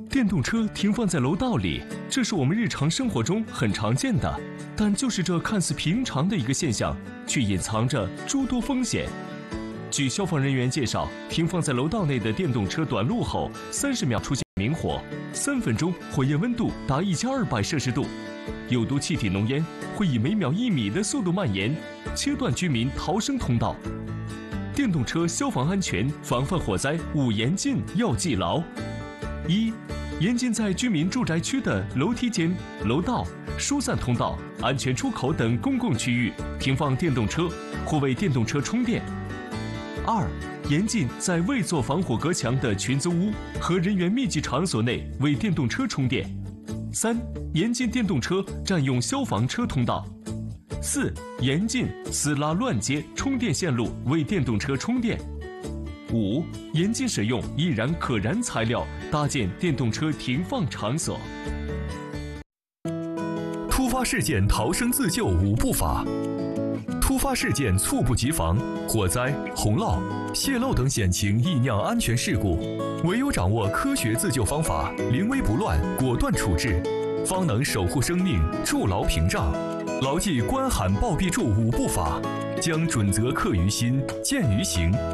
电动车停放在楼道里，这是我们日常生活中很常见的，但就是这看似平常的一个现象，却隐藏着诸多风险。据消防人员介绍，停放在楼道内的电动车短路后，30秒出现明火，3分钟火焰温度达1200摄氏度，有毒气体浓烟会以每秒1米的速度蔓延，切断居民逃生通道。电动车消防安全防范火灾5严禁要记牢：一、严禁在居民住宅区的楼梯间、楼道、疏散通道、安全出口等公共区域停放电动车或为电动车充电。2、严禁在未做防火隔墙的群租屋和人员密集场所内为电动车充电。3、严禁电动车占用消防车通道。4、严禁私拉乱接充电线路为电动车充电。5、严禁使用易燃可燃材料搭建电动车停放场所。 突发事件逃生自救5步法。突发事件猝不及防，火灾、洪涝、泄漏等险情易酿安全事故，唯有掌握科学自救方法，临危不乱，果断处置，方能守护生命，筑牢屏障。牢记关喊报必助5步法，将准则刻于心，见于行。